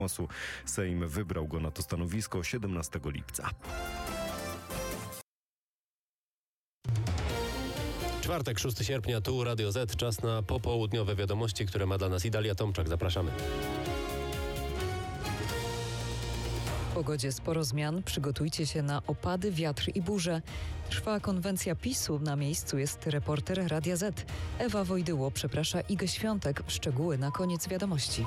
głosu. Sejm wybrał go na to stanowisko 17 lipca. Czwartek, 6 sierpnia, tu Radio Z. Czas na popołudniowe wiadomości, które ma dla nas Idalia Tomczak. Zapraszamy. W pogodzie sporo zmian. Przygotujcie się na opady, wiatr i burze. Trwa konwencja PiS-u. Na miejscu jest reporter Radia Z. Ewa Wojdyło przeprasza Igę Świątek. Szczegóły na koniec wiadomości.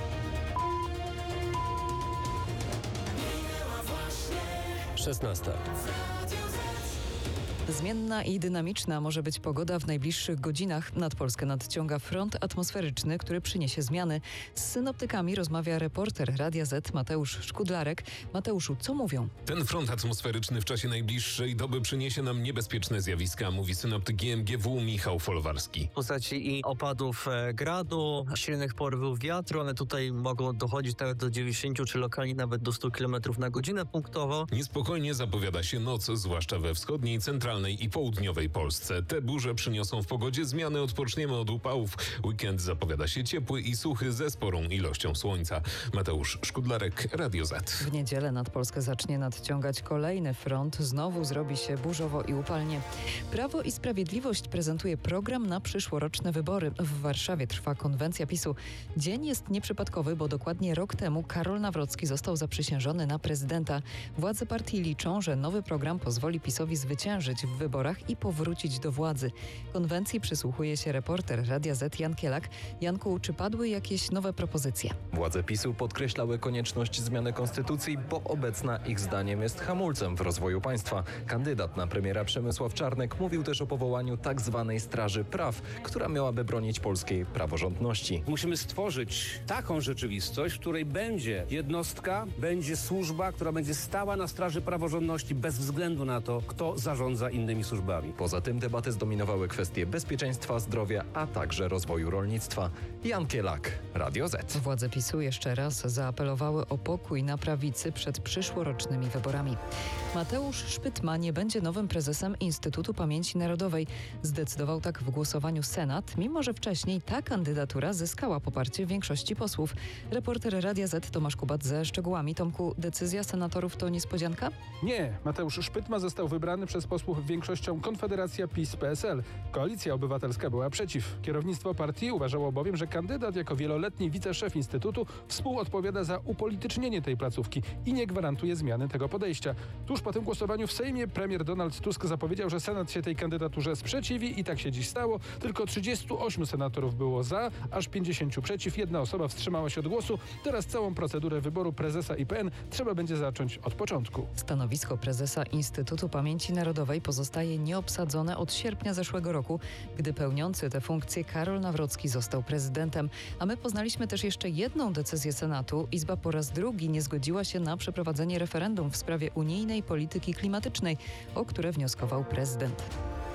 Zmienna i dynamiczna może być pogoda w najbliższych godzinach. Nad Polskę nadciąga front atmosferyczny, który przyniesie zmiany. Z synoptykami rozmawia reporter Radia Z Mateusz Szkudlarek. Mateuszu, co mówią? Ten front atmosferyczny w czasie najbliższej doby przyniesie nam niebezpieczne zjawiska, mówi synoptyk GMGW Michał Folwarski. W postaci i opadów gradu, silnych porywów wiatru, one tutaj mogą dochodzić nawet do 90 czy lokalnie nawet do 100 km na godzinę punktowo. Niespokojnie zapowiada się noc, zwłaszcza we wschodniej, centralnej i południowej Polsce. Te burze przyniosą w pogodzie zmiany. Odpoczniemy od upałów. Weekend zapowiada się ciepły i suchy ze sporą ilością słońca. Mateusz Szkudlarek, Radio Z. W niedzielę nad Polskę zacznie nadciągać kolejny front. Znowu zrobi się burzowo i upalnie. Prawo i Sprawiedliwość prezentuje program na przyszłoroczne wybory. W Warszawie trwa konwencja PiS-u. Dzień jest nieprzypadkowy, bo dokładnie rok temu Karol Nawrocki został zaprzysiężony na prezydenta. Władze partii liczą, że nowy program pozwoli PiS-owi zwyciężyć w wyborach i powrócić do władzy. Konwencji przysłuchuje się reporter Radia Z Jan Kielak. Janku, czy padły jakieś nowe propozycje? Władze PiS-u podkreślały konieczność zmiany konstytucji, bo obecna ich zdaniem jest hamulcem w rozwoju państwa. Kandydat na premiera Przemysław Czarnek mówił też o powołaniu tak zwanej Straży Praw, która miałaby bronić polskiej praworządności. Musimy stworzyć taką rzeczywistość, w której będzie jednostka, będzie służba, która będzie stała na straży praworządności bez względu na to, kto zarządza innymi służbami. Poza tym debaty zdominowały kwestie bezpieczeństwa, zdrowia, a także rozwoju rolnictwa. Jan Kielak, Radio Z. Władze PiS-u jeszcze raz zaapelowały o pokój na prawicy przed przyszłorocznymi wyborami. Mateusz Szpytma nie będzie nowym prezesem Instytutu Pamięci Narodowej. Zdecydował tak w głosowaniu Senat, mimo że wcześniej ta kandydatura zyskała poparcie większości posłów. Reporter Radia Z Tomasz Kubat ze szczegółami. Tomku, decyzja senatorów to niespodzianka? Nie. Mateusz Szpytma został wybrany przez posłów większością Konfederacja PiS-PSL. Koalicja Obywatelska była przeciw. Kierownictwo partii uważało bowiem, że kandydat jako wieloletni wiceszef Instytutu współodpowiada za upolitycznienie tej placówki i nie gwarantuje zmiany tego podejścia. Tuż po tym głosowaniu w Sejmie premier Donald Tusk zapowiedział, że Senat się tej kandydaturze sprzeciwi i tak się dziś stało. Tylko 38 senatorów było za, aż 50 przeciw. Jedna osoba wstrzymała się od głosu. Teraz całą procedurę wyboru prezesa IPN trzeba będzie zacząć od początku. Stanowisko prezesa Instytutu Pamięci Narodowej pozostaje nieobsadzone od sierpnia zeszłego roku, gdy pełniący tę funkcję Karol Nawrocki został prezydentem. A my poznaliśmy też jeszcze jedną decyzję Senatu. Izba po raz drugi nie zgodziła się na przeprowadzenie referendum w sprawie unijnej polityki klimatycznej, o które wnioskował prezydent.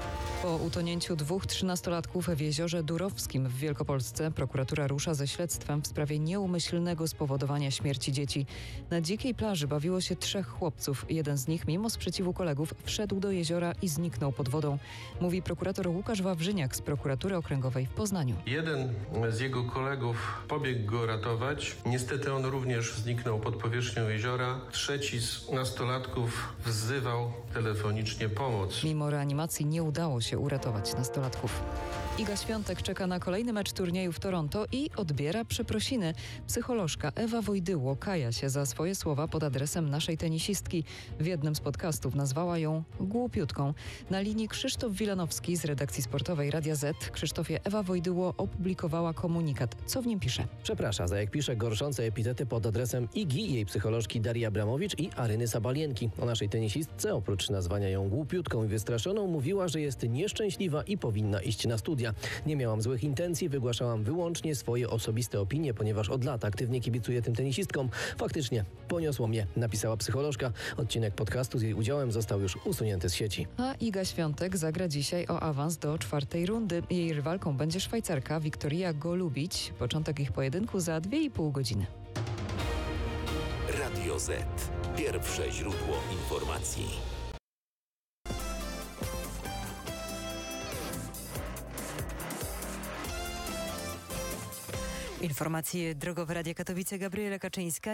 Po utonięciu 2 13-latków w jeziorze Durowskim w Wielkopolsce prokuratura rusza ze śledztwem w sprawie nieumyślnego spowodowania śmierci dzieci. Na dzikiej plaży bawiło się 3 chłopców. Jeden z nich, mimo sprzeciwu kolegów, wszedł do jeziora i zniknął pod wodą. Mówi prokurator Łukasz Wawrzyniak z prokuratury okręgowej w Poznaniu. Jeden z jego kolegów pobiegł go ratować. Niestety on również zniknął pod powierzchnią jeziora. Trzeci z nastolatków wzywał telefonicznie pomoc. Mimo reanimacji nie udało się uratować nastolatków. Iga Świątek czeka na kolejny mecz turnieju w Toronto i odbiera przeprosiny. Psycholożka Ewa Wojdyło kaja się za swoje słowa pod adresem naszej tenisistki. W jednym z podcastów nazwała ją głupiutką. Na linii Krzysztof Wilanowski z redakcji sportowej Radia Z. Krzysztofie, Ewa Wojdyło opublikowała komunikat. Co w nim pisze? Przeprasza za, jak pisze, gorszące epitety pod adresem Igi, jej psycholożki Darii Abramowicz i Aryny Sabalienki. O naszej tenisistce, oprócz nazwania ją głupiutką i wystraszoną, mówiła, że jest nieszczęśliwa i powinna iść na studia. Nie miałam złych intencji, wygłaszałam wyłącznie swoje osobiste opinie, ponieważ od lat aktywnie kibicuję tym tenisistkom. Faktycznie, poniosło mnie, napisała psycholożka. Odcinek podcastu z jej udziałem został już usunięty z sieci. A Iga Świątek zagra dzisiaj o awans do 4. rundy. Jej rywalką będzie Szwajcarka Wiktoria Golubić. Początek ich pojedynku za 2,5 godziny. Radio Z. Pierwsze źródło informacji. Informacje drogowe Radia Katowice, Gabriela Kaczyńska.